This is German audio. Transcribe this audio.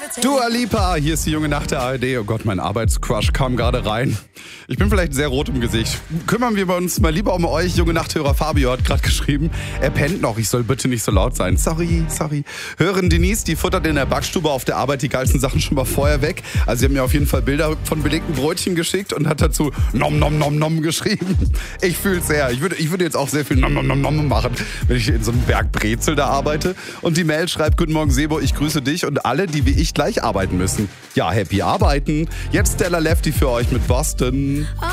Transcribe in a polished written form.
Dua Lipa, hier ist die junge Nacht der ARD. Oh Gott, mein Arbeitscrush kam gerade rein. Ich bin vielleicht sehr rot im Gesicht. Kümmern wir uns mal lieber um euch. Junge Nachthörer Fabio hat gerade geschrieben, er pennt noch, ich soll bitte nicht so laut sein. Sorry. Hören Denise, die futtert in der Backstube auf der Arbeit die geilsten Sachen schon mal vorher weg. Also sie hat mir auf jeden Fall Bilder von belegten Brötchen geschickt und hat dazu nom nom nom nom geschrieben. Ich fühl's sehr. Ich würde jetzt auch sehr viel nom nom nom nom machen, wenn ich in so einem Berg Brezel da arbeite. Und die Mail schreibt, guten Morgen Sebo, ich grüße dich und alle, die wie ich gleich arbeiten müssen. Ja, happy arbeiten. Jetzt Stella Lefty für euch mit Boston.